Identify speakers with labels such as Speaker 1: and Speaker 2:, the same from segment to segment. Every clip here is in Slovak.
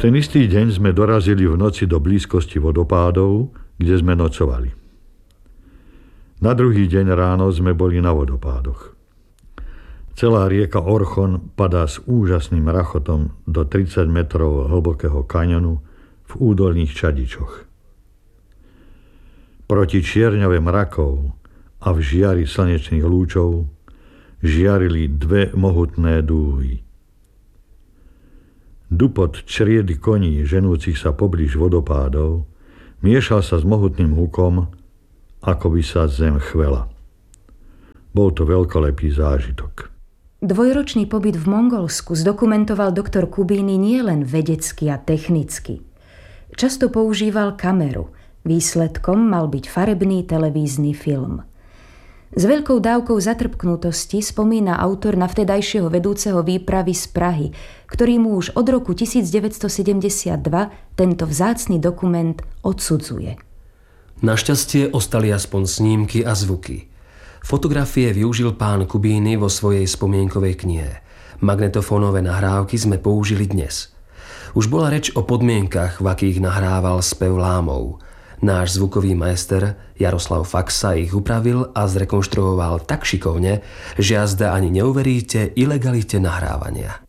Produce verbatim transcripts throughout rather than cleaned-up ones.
Speaker 1: ten istý deň sme dorazili v noci do blízkosti vodopádov, kde sme nocovali. Na druhý deň ráno sme boli na vodopádoch. Celá rieka Orchon padá s úžasným rachotom do tridsať metrov hlbokého kaňonu v údolných Čadičoch. Proti čierňave mrakov a v žiari slnečných lúčov žiarili dve mohutné dúhy. Dupot čriedy koní ženúcich sa poblíž vodopádov miešal sa s mohutným hukom, ako by sa zem chvela. Bol to veľkolepý zážitok.
Speaker 2: Dvojročný pobyt v Mongolsku zdokumentoval doktor Kubíny nielen vedecky a technicky. Často používal kameru. Výsledkom mal byť farebný televízny film. S veľkou dávkou zatrpknutosti spomína autor na vtedajšieho vedúceho výpravy z Prahy, ktorý mu už od roku devätnásťsedemdesiatdva tento vzácny dokument odsudzuje.
Speaker 3: Našťastie ostali aspoň snímky a zvuky. Fotografie využil pán Kubíny vo svojej spomienkovej knihe. Magnetofónové nahrávky sme použili dnes. Už bola reč o podmienkach, v akých nahrával spev lámov. Náš zvukový majster Jaroslav Faxa ich upravil a zrekonštruoval tak šikovne, že jazda ani neuveríte ilegalite nahrávania.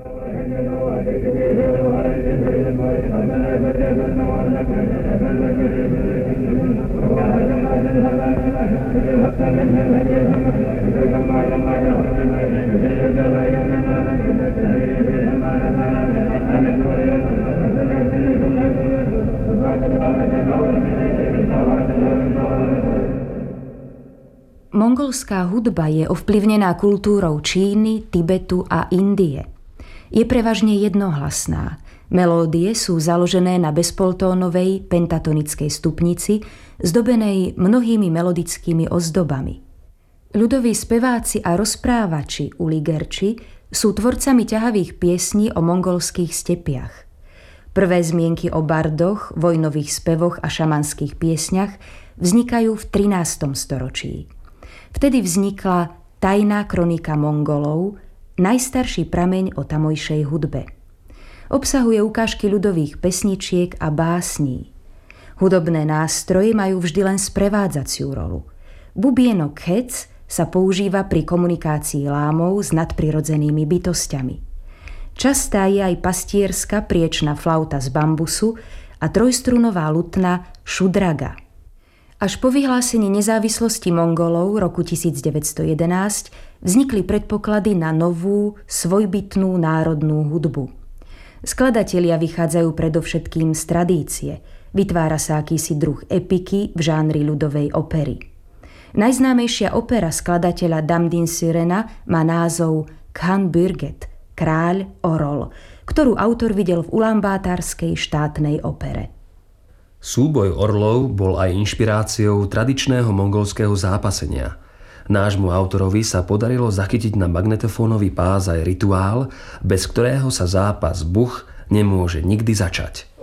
Speaker 2: Mongolská hudba je ovplyvnená kultúrou Číny, Tibetu a Indie. Je prevažne jednohlasná. Melódie sú založené na bezpoltónovej pentatonickej stupnici, zdobenej mnohými melodickými ozdobami. Ľudoví speváci a rozprávači uligerči sú tvorcami ťahavých piesní o mongolských stepiach. Prvé zmienky o bardoch, vojnových spevoch a šamanských piesňach vznikajú v trinástom storočí. Vtedy vznikla Tajná kronika Mongolov, najstarší prameň o tamojšej hudbe. Obsahuje ukážky ľudových pesničiek a básní. Hudobné nástroje majú vždy len sprevádzaciu rolu. Bubienok khec sa používa pri komunikácii lámov s nadprirodzenými bytosťami. Častá je aj pastierska priečna flauta z bambusu a trojstrunová lutna šudraga. Až po vyhlásení nezávislosti Mongolov roku devätnásťstojedenásť vznikli predpoklady na novú, svojbytnú národnú hudbu. Skladatelia vychádzajú predovšetkým z tradície. Vytvára sa akýsi druh epiky v žánri ľudovej opery. Najznámejšia opera skladateľa Damdin Sirena má názov Khan Bürget, Kráľ Orol, ktorú autor videl v Ulaanbaatarskej štátnej opere.
Speaker 3: Súboj orlov bol aj inšpiráciou tradičného mongolského zápasenia. Nášmu autorovi sa podarilo zachytiť na magnetofónový pás aj rituál, bez ktorého sa zápas buch nemôže nikdy začať.